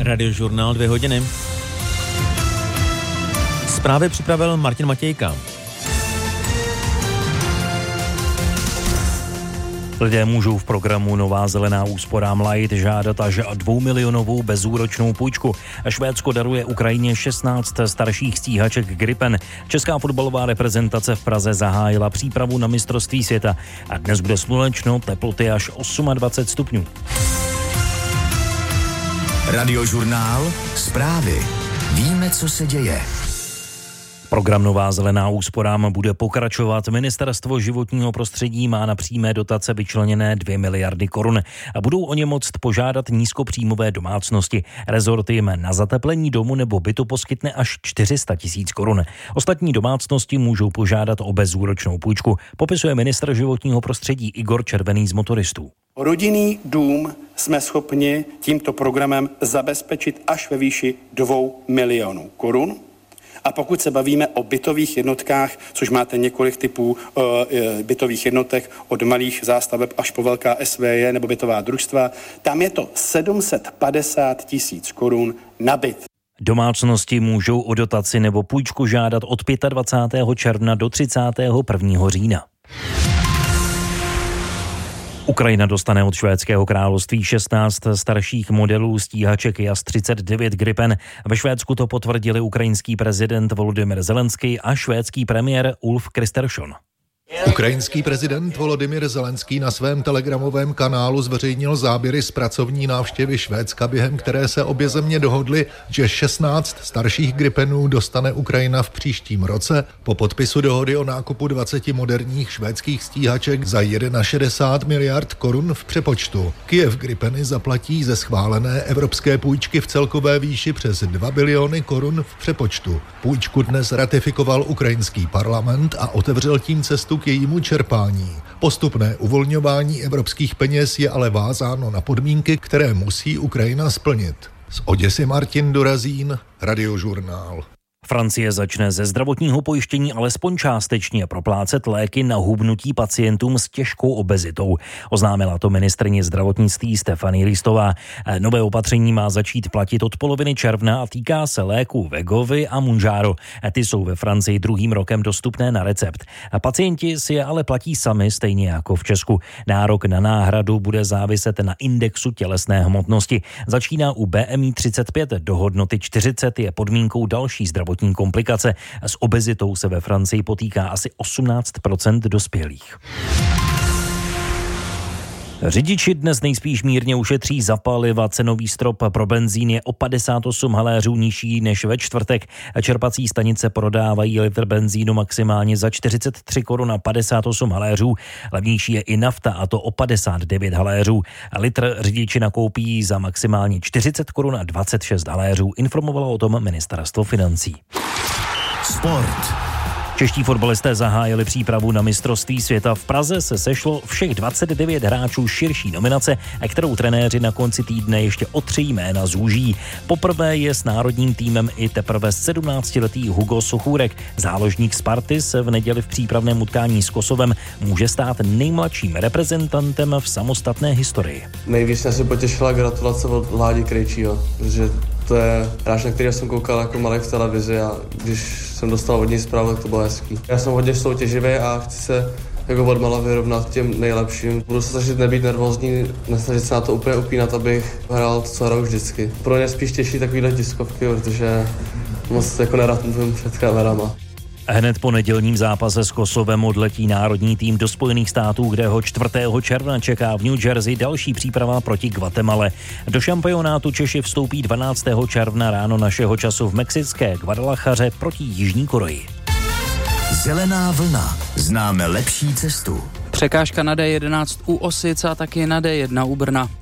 Radiožurnál 2 hodiny. Zprávy připravil Martin Matějka. Lidé můžou v programu Nová zelená úsporám Light žádat až 2milionovou bezúročnou půjčku. Švédsko daruje Ukrajině 16 starších stíhaček Gripen. Česká fotbalová reprezentace v Praze zahájila přípravu na mistrovství světa. A dnes bude slunečno, teploty až 28 stupňů. Radiožurnál, zprávy. Víme, co se děje. Program Nová zelená úsporám bude pokračovat. Ministerstvo životního prostředí má na přímé dotace vyčleněné 2 miliardy korun a budou o ně moct požádat nízkopříjmové domácnosti. Rezort jim na zateplení domu nebo bytu poskytne až 400 000 korun. Ostatní domácnosti můžou požádat o bezúročnou půjčku, popisuje ministr životního prostředí Igor Červený z Motoristů. Rodinný dům jsme schopni tímto programem zabezpečit až ve výši 2 milionů korun. A pokud se bavíme o bytových jednotkách, což máte několik typů bytových jednotek, od malých zástaveb až po velká SVJ nebo bytová družstva, tam je to 750 000 korun na byt. Domácnosti můžou o dotaci nebo půjčku žádat od 25. června do 31. října. Ukrajina dostane od švédského království 16 starších modelů stíhaček JAS-39 Gripen. Ve Švédsku to potvrdili ukrajinský prezident Volodymyr Zelenský a švédský premiér Ulf Kristersson. Ukrajinský prezident Volodymyr Zelenský na svém telegramovém kanálu zveřejnil záběry z pracovní návštěvy Švédska, během které se obě země dohodly, že 16 starších Gripenů dostane Ukrajina v příštím roce po podpisu dohody o nákupu 20 moderních švédských stíhaček za 61 miliard korun v přepočtu. Kyjev Gripeny zaplatí ze schválené evropské půjčky v celkové výši přes 2 biliony korun v přepočtu. Půjčku dnes ratifikoval ukrajinský parlament a otevřel tím cestu k jejímu čerpání. Postupné uvolňování evropských peněz je ale vázáno na podmínky, které musí Ukrajina splnit. Z Oděsy Martin Dorazín, Radiožurnál. Francie začne ze zdravotního pojištění alespoň částečně proplácet léky na hubnutí pacientům s těžkou obezitou. Oznámila to ministryně zdravotnictví Stéphanie Listová. Nové opatření má začít platit od poloviny června a týká se léků Wegovy a Mounjaro. Ty jsou ve Francii druhým rokem dostupné na recept. Pacienti si je ale platí sami, stejně jako v Česku. Nárok na náhradu bude záviset na indexu tělesné hmotnosti. Začíná u BMI 35, do hodnoty 40 je podmínkou další zdravotní komplikace. S obezitou se ve Francii potýká asi 18% dospělých. Řidiči dnes nejspíš mírně ušetří za paliva. Cenový strop pro benzín je o 58 haléřů nižší než ve čtvrtek. Čerpací stanice prodávají litr benzínu maximálně za 43 korun a 58 haléřů. Levnější je i nafta, a to o 59 haléřů. Litr řidiči nakoupí za maximálně 40 korun a 26 haléřů. Informovalo o tom ministerstvo financí. Sport. Čeští fotbalisté zahájili přípravu na mistrovství světa. V Praze se sešlo všech 29 hráčů širší nominace, kterou trenéři na konci týdne ještě o 3 jména zúží. Poprvé je s národním týmem i teprve 17letý Hugo Sochůrek. Záložník Sparty se v neděli v přípravném utkání s Kosovem může stát nejmladším reprezentantem v samostatné historii. Nejvíc mě se potěšila gratulace od Ládi Krejčího, protože to je hráč, na kterého jsem koukal jako malý v televizi, a když jsem dostal od něj zprávu, tak to bylo hezký. Já jsem hodně soutěživý a chci se jako odmala vyrovnat těm nejlepším. Budu se snažit nebýt nervózní, nesnažit se na to úplně upínat, abych hrál to, co hraju vždycky. Pro mě spíš těší takovýhle tiskovky, protože moc jako nerad mluvím před kamerama. Hned po nedělním zápase s Kosovem odletí národní tým do Spojených států, kde ho 4. června čeká v New Jersey další příprava proti Guatemale. Do šampionátu Češi vstoupí 12. června ráno našeho času v mexické Guadalajaře proti Jižní Koreji. Zelená vlna. Známe lepší cestu. Překážka na D11 u Osic a taky na D1 u Brna.